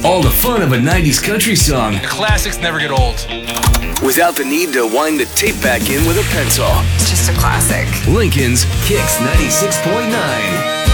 All the fun of a 90s country song. The classics never get old. Without the need to wind the tape back in with a pencil. It's just a classic. Lincoln's Kicks 96.9.